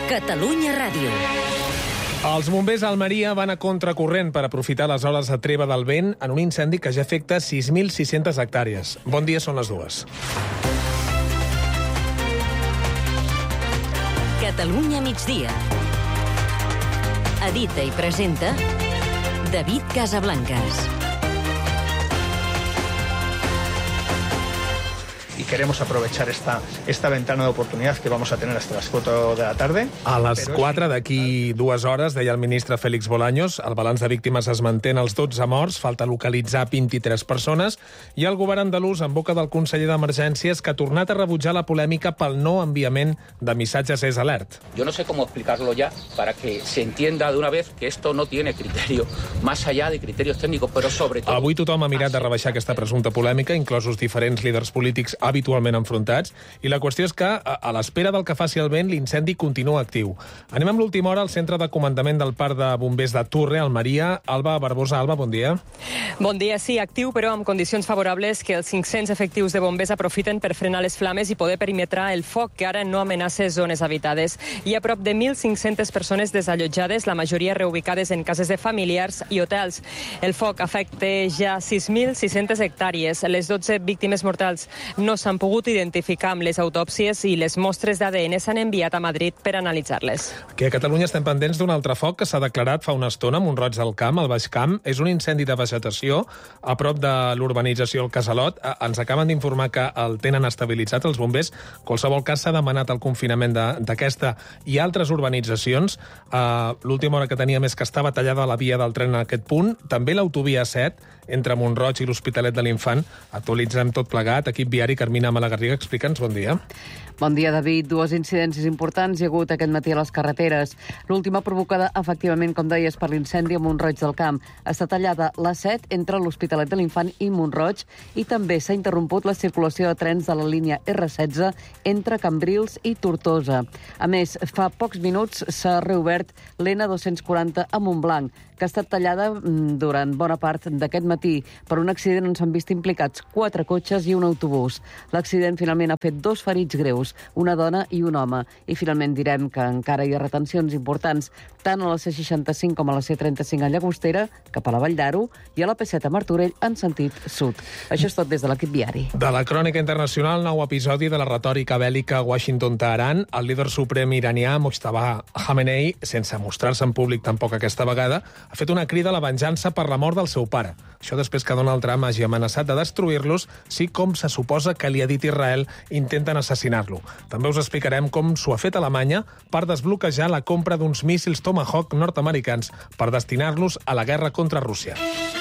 Catalunya Ràdio. Els bombers a Almeria van a contracorrent per aprofitar les hores de treva del vent en un incendi que ja afecta 6.600 hectàrees. Bon dia, són les 2. Catalunya migdia. Edita i presenta David Casablancas. Y queremos aprovechar esta ventana de oportunidad que vamos a tener hasta las 4 de la tarde. A les 4 d'aquí 2 hores, deia el ministre Félix Bolaños, el balanç de víctimes es manté en els 12 morts, falta localitzar 23 persones, i el govern andalús, en boca del conseller d'Emergències, que ha tornat a rebutjar la polèmica pel no enviament de missatges SOS Alert. Yo no sé cómo explicarlo ya para que se entienda de una vez que esto no tiene criterio, más allá de criterios técnicos, però sobre tot... Avui tothom ha mirat de rebaixar aquesta presumpta polèmica, inclosos diferents líders polítics habitualment enfrontats, i la qüestió és que, a l'espera del que faci el vent, l'incendi continua actiu. Anem amb l'última hora al centre de comandament del Parc de Bombers de Turre, Almeria. Alba Barbosa. Alba, bon dia. Bon dia, sí, actiu, però amb condicions favorables que els 500 efectius de bombers aprofiten per frenar les flames i poder perimetrar el foc, que ara no amenaça zones habitades. Hi ha prop de 1.500 persones desallotjades, la majoria reubicades en cases de familiars i hotels. El foc afecta ja 6.600 hectàrees. Les 12 víctimes mortals no s'han pogut identificar amb les autòpsies i les mostres d'ADN s'han enviat a Madrid per analitzar-les. Aquí a Catalunya estem pendents d'un altre foc que s'ha declarat fa una estona a Mont-roig del Camp, al Baix Camp. És un incendi de vegetació a prop de l'urbanització El Casalot. Ens acaben d'informar que el tenen estabilitzat els bombers. Qualsevol cas, s'ha demanat el confinament d'aquesta i altres urbanitzacions. L'última hora que teníem és que estava tallada la via del tren en aquest punt. També l'autovia 7, entre Mont-roig i l'Hospitalet de l'Infant. Actualitzem tot plegat. Equip viari, Carmina Malagarriga, explica'ns, bon dia. Bon dia, David. 2 incidències importants hi ha hagut aquest matí a les carreteres. L'última provocada, efectivament, com deies, per l'incendi a Mont-roig del Camp. Està tallada la 7 entre l'Hospitalet de l'Infant i Mont-roig, i també s'ha interromput la circulació de trens de la línia R16 entre Cambrils i Tortosa. A més, fa pocs minuts s'ha reobert l'N240 a Montblanc, que ha estat tallada durant bona part d'aquest matí per un accident on s'han vist implicats 4 cotxes i un autobús. L'accident finalment ha fet 2 ferits greus, una dona i un home. I finalment direm que encara hi ha retencions importants tant a la C65 com a la C35 a Llagostera, cap a la Vall d'Aro, i a la P7 a Martorell en sentit sud. Això és tot des de l'equip viari. De la crònica internacional, nou episodi de la retòrica bèl·lica Washington-Teheran. El líder suprem iranià, Mojtaba Khamenei, sense mostrar-se en públic tampoc aquesta vegada, ha fet una crida a la venjança per la mort del seu pare. Això després que Donald Trump hagi amenaçat de destruir-los si, com se suposa que li ha dit Israel, intenten assassinar-lo. També us explicarem com s'ho ha fet Alemanya per desbloquejar la compra d'uns míssils Tomahawk nord-americans per destinar-los a la guerra contra Rússia.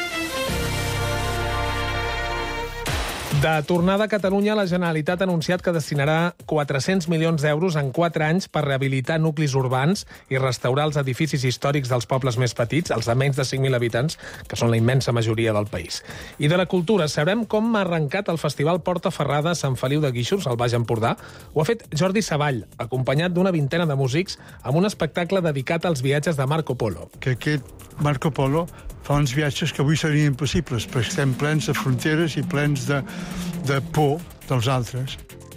De tornada a Catalunya, la Generalitat ha anunciat que destinarà 400 milions d'euros en 4 anys per rehabilitar nuclis urbans i restaurar els edificis històrics dels pobles més petits, els de menys de 5.000 habitants, que són la immensa majoria del país. I de la cultura, sabrem com ha arrencat el Festival Porta Ferrada a Sant Feliu de Guíxols, al Baix Empordà. Ho ha fet Jordi Savall, acompanyat d'una vintena de músics, amb un espectacle dedicat als viatges de Marco Polo. Que aquest Marco Polo fa uns viatges que avui serien impossibles, perquè estem plens de fronteres i plens de por dels altres.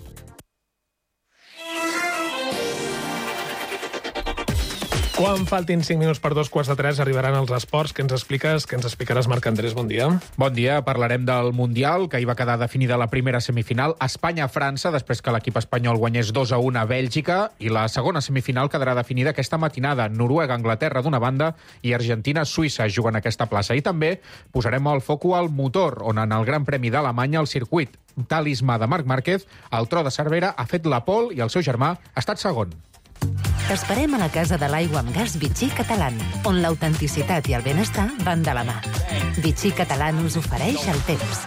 Quan faltin 5 minuts per 2:45 arribaran els esports. Què ens explicaràs, Marc Andrés? Bon dia. Bon dia. Parlarem del Mundial, que hi va quedar definida la primera semifinal. Espanya-França, després que l'equip espanyol guanyés 2-1 a Bèlgica. I la segona semifinal quedarà definida aquesta matinada. Noruega-Anglaterra d'una banda i Argentina-Suïssa juguen aquesta plaça. I també posarem el foco al motor, on en el Gran Premi d'Alemanya el circuit talismà de Marc Márquez, el Tro de Cervera ha fet la pole i el seu germà ha estat segon. T'esperem a la Casa de l'Aigua amb Gas Vichy Catalán, on l'autenticitat i el benestar van de la mà. Vichy Catalán us ofereix el temps.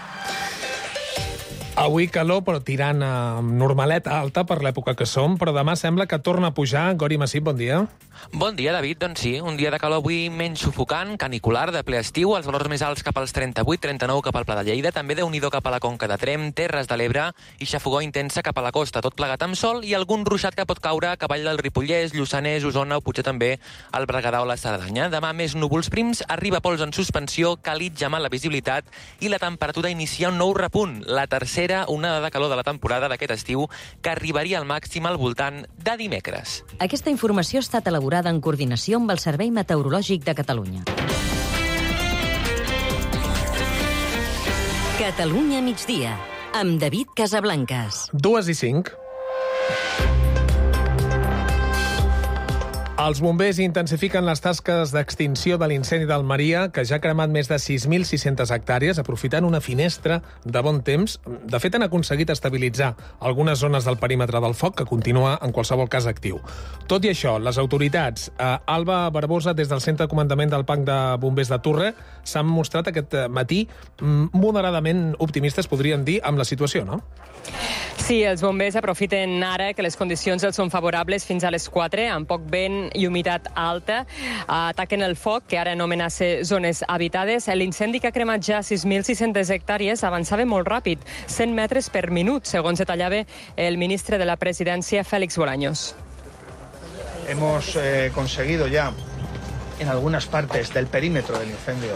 Avui calor, però tirant a normaleta alta per l'època que som, però demà sembla que torna a pujar. Gori Massip, bon dia. Bon dia, David. Doncs sí, un dia de calor avui menys sufocant, canicular, de ple estiu, els valors més alts cap als 38, 39 cap al Pla de Lleida, també Déu-n'hi-do cap a la Conca de Tremp, Terres de l'Ebre i xafogor intensa cap a la costa, tot plegat amb sol i algun ruixat que pot caure a cavall del Ripollès, Lluçanès, Osona o potser també al Berguedà o la Cerdanya. Demà més núvols prims, arriba pols en suspensió, càlid ja mala visibilitat i la temperatura inicia un nou repunt, la tercera s'espera una onada de calor de la temporada d'aquest estiu que arribaria al màxim al voltant de dimecres. Aquesta informació ha estat elaborada en coordinació amb el Servei Meteorològic de Catalunya. Catalunya migdia, amb David Casablancas. 2:05. Els bombers intensifiquen les tasques d'extinció de l'incendi d'Almeria, que ja ha cremat més de 6.600 hectàrees, aprofitant una finestra de bon temps. De fet, han aconseguit estabilitzar algunes zones del perímetre del foc, que continua, en qualsevol cas, actiu. Tot i això, les autoritats, Alba Barbosa, des del Centre de Comandament del Parc de Bombers de Turre, s'han mostrat aquest matí moderadament optimistes, podríem dir, amb la situació, no? Sí, els bombers aprofiten ara que les condicions els són favorables fins a les 4, amb poc vent i humitat alta. Ataquen el foc, que ara no amenaça zones habitades. L'incendi, que ha cremat ja 6.600 hectàrees, avançava molt ràpid, 100 metres per minut, segons detallava el ministre de la Presidència, Félix Bolaños. Hemos conseguido ya en algunas partes del perímetro del incendio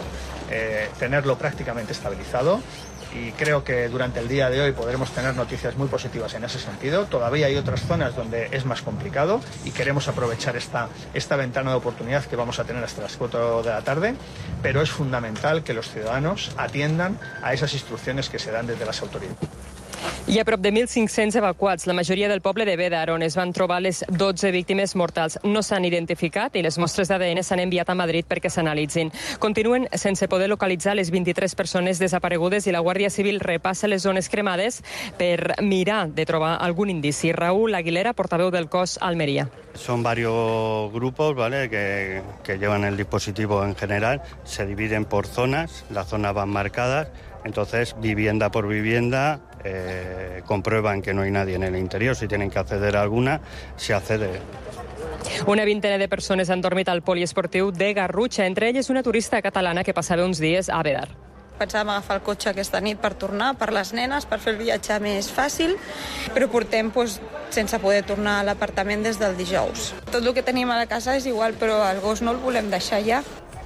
tenerlo prácticamente estabilizado. Y creo que durante el día de hoy podremos tener noticias muy positivas en ese sentido. Todavía hay otras zonas donde es más complicado y queremos aprovechar esta ventana de oportunidad que vamos a tener hasta las 4 de la tarde, pero es fundamental que los ciudadanos atiendan a esas instrucciones que se dan desde las autoridades. Hi ha prop de 1.500 evacuats, la majoria del poble de Bédar, on es van trobar les 12 víctimes mortals. No s'han identificat i les mostres d'ADN s'han enviat a Madrid perquè s'analitzin. Continuen sense poder localitzar les 23 persones desaparegudes i la Guàrdia Civil repassa les zones cremades per mirar de trobar algun indici. Raúl Aguilera, portaveu del cos a Almería. Son varios grupos, ¿vale?, que llevan el dispositivo en general. Se dividen por zonas, las zonas van marcadas. Entonces, vivienda por vivienda, comprueban que no hay nadie en el interior. Si tienen que acceder a alguna, se accede. Una vintena de persones han dormit al poliesportiu de Garrutxa, entre elles una turista catalana que passava uns dies a Bédar. Pensàvem agafar el cotxe aquesta nit per tornar, per les nenes, per fer el viatge més fàcil, però portem sense poder tornar a l'apartament des del dijous. Tot el que tenim a la casa és igual, però el gos no el volem deixar ja.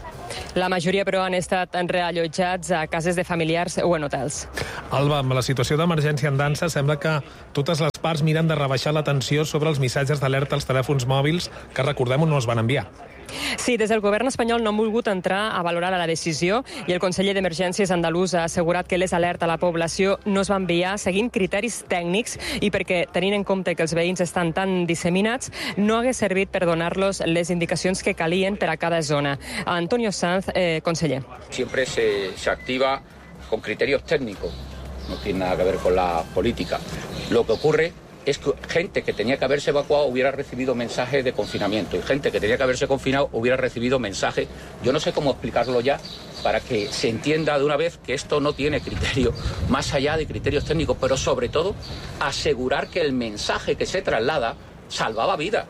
La majoria, però, han estat reallotjats a cases de familiars o en hotels. Alba, amb la situació d'emergència en dansa, sembla que totes les parts miren de rebaixar la tensió sobre els missatges d'alerta als telèfons mòbils que, recordem-ho, no es van enviar. Sí, des del govern espanyol no han volgut entrar a valorar la decisió i el conseller d'Emergències andalús ha assegurat que les alertes a la població no es van enviar seguint criteris tècnics i perquè, tenint en compte que els veïns estan tan disseminats, no hagués servit per donar-los les indicacions que calien per a cada zona. Antonio Sanz, conseller. Siempre se activa con criterios técnicos, no tiene nada que ver con la política. Lo que ocurre es que gente que tenía que haberse evacuado hubiera recibido mensajes de confinamiento y gente que tenía que haberse confinado hubiera recibido mensajes. Yo no sé cómo explicarlo ya para que se entienda de una vez que esto no tiene criterio más allá de criterios técnicos, pero sobre todo asegurar que el mensaje que se traslada salvaba vidas.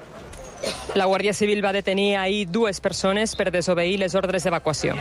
La Guàrdia Civil va detenir ahir 2 persones per desobeir les ordres d'evacuació.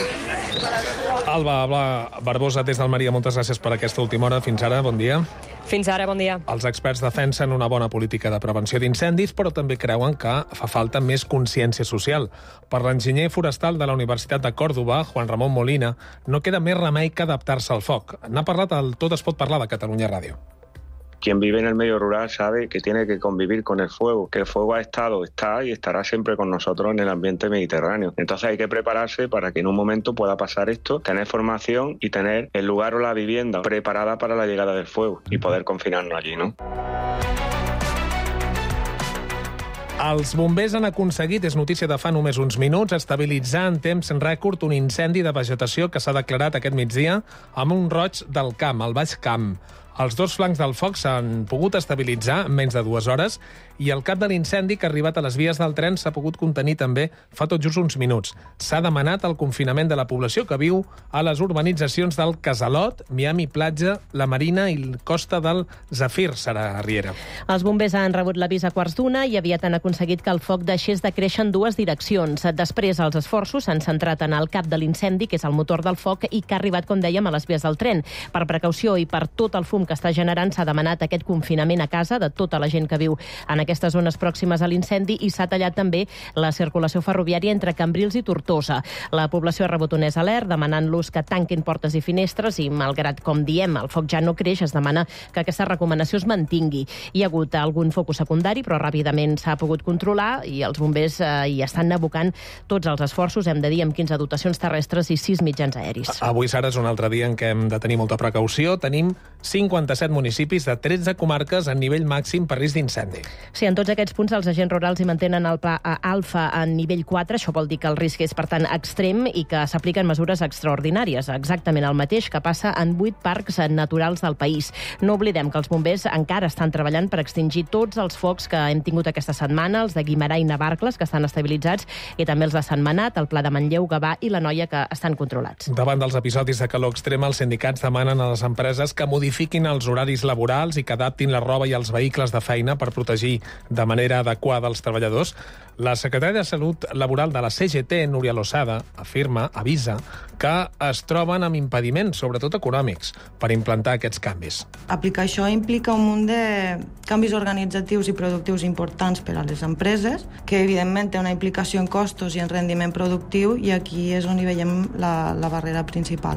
Alba Barbosa, des d'Almeria, moltes gràcies per aquesta última hora. Fins ara, bon dia. Fins ara, bon dia. Els experts defensen una bona política de prevenció d'incendis, però també creuen que fa falta més consciència social. Per l'enginyer forestal de la Universitat de Còrdova, Juan Ramon Molina, no queda més remei que adaptar-se al foc. N'ha parlat al Tot es pot parlar de Catalunya Ràdio. Quien vive en el medio rural sabe que tiene que convivir con el fuego, que el fuego ha estado, está y estará siempre con nosotros en el ambiente mediterráneo. Entonces hay que prepararse para que en un momento pueda pasar esto, tener formación y tener el lugar o la vivienda preparada para la llegada del fuego y poder confinarnos allí, ¿no? Els bombers han aconseguit, és notícia de fa només uns minuts, estabilitzar en temps rècord un incendi de vegetació que s'ha declarat aquest migdia a Mont-roig del Camp, al Baix Camp. Els 2 flancs del foc s'han pogut estabilitzar en menys de 2 hores i el cap de l'incendi, que ha arribat a les vies del tren, s'ha pogut contenir també fa tot just uns minuts. S'ha demanat el confinament de la població que viu a les urbanitzacions del Casalot, Miami Platja, la Marina i Costa del Zafir, Sara Riera. Els bombers han rebut l'avís a 1:15 i aviat han aconseguit que el foc deixés de créixer en 2 direccions. Després, els esforços s'han centrat en el cap de l'incendi, que és el motor del foc, i que ha arribat, com dèiem, a les vies del tren. Per precaució i per tot el fum que que està generant, s'ha demanat aquest confinament a casa de tota la gent que viu en aquestes zones pròximes a l'incendi i s'ha tallat també la circulació ferroviària entre Cambrils i Tortosa. La població ha rebut un alert demanant-los que tanquin portes i finestres i, malgrat, com diem, el foc ja no creix, es demana que aquesta recomanació es mantingui. Hi ha hagut algun focus secundari, però ràpidament s'ha pogut controlar i els bombers hi estan abocant tots els esforços, hem de dir, amb 15 dotacions terrestres i 6 mitjans aeris. Avui, Sara, és un altre dia en què hem de tenir molta precaució. Tenim 57 municipis de 13 comarques en nivell màxim per risc d'incendi. Sí, en tots aquests punts els agents rurals hi mantenen el pla alfa en nivell 4. Això vol dir que el risc és, per tant, extrem i que s'apliquen mesures extraordinàries. Exactament el mateix que passa en 8 parcs naturals del país. No oblidem que els bombers encara estan treballant per extingir tots els focs que hem tingut aquesta setmana, els de Guimerà i Navarcles, que estan estabilitzats, i també els de Sant Manat, el Pla de Manlleu, Gavà i la Noia, que estan controlats. Davant dels episodis de calor extrema, els sindicats demanen a les empreses que modifiquin els horaris laborals i que adaptin la roba i els vehicles de feina per protegir de manera adequada els treballadors. La secretària de Salut Laboral de la CGT, Núria Losada, avisa que es troben amb impediments, sobretot econòmics, per implantar aquests canvis. Aplicar això implica un munt de canvis organitzatius i productius importants per a les empreses, que evidentment té una implicació en costos i en rendiment productiu, i aquí és on hi veiem la barrera principal.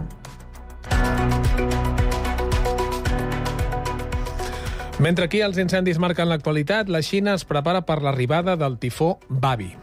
Mentre aquí els incendis marquen l'actualitat, la Xina es prepara per l'arribada del tifó Babi.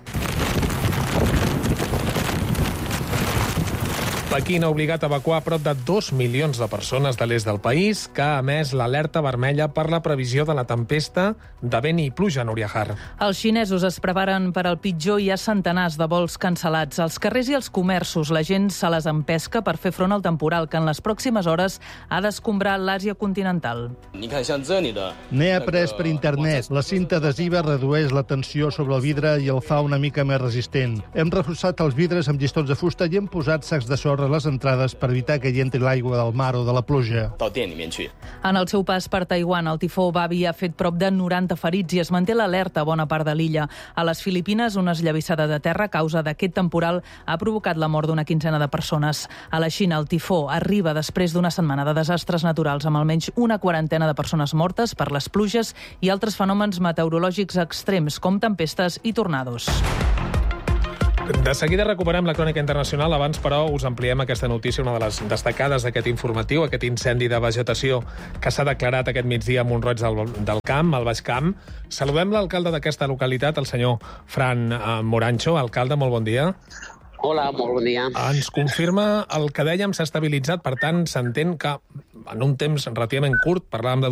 Pequín ha obligat a evacuar prop de 2 milions de persones de l'est del país, que ha emès l'alerta vermella per la previsió de la tempesta de vent i pluja, Núria Har. Els xinesos es preparen per al pitjor i hi ha centenars de vols cancel·lats. Als carrers i als comerços la gent se les empesca per fer front al temporal, que en les pròximes hores ha d'escombrar l'Àsia continental. N'he après per internet. La cinta adhesiva redueix la tensió sobre el vidre i el fa una mica més resistent. Hem reforçat els vidres amb llistons de fusta i hem posat sacs de sorra a les entrades per evitar que hi entri l'aigua del mar o de la pluja. En el seu pas per Taiwan, el tifó Babi ha fet prop de 90 ferits i es manté l'alerta a bona part de l'illa. A les Filipines, una esllavissada de terra a causa d'aquest temporal ha provocat la mort d'una quinzena de persones. A la Xina, el tifó arriba després d'una setmana de desastres naturals amb almenys una quarantena de persones mortes per les pluges i altres fenòmens meteorològics extrems, com tempestes i tornados. De seguida recuperem la crònica internacional. Abans, però, us ampliem aquesta notícia, una de les destacades d'aquest informatiu, aquest incendi de vegetació que s'ha declarat aquest migdia a Mont-roig del Camp, al Baix Camp. Saludem l'alcalde d'aquesta localitat, el senyor Fran Morancho. Alcalde, molt bon dia. Hola, molt bon dia. Ens confirma el que dèiem, s'ha estabilitzat, per tant, s'entén que en un temps relativament curt, parlàvem de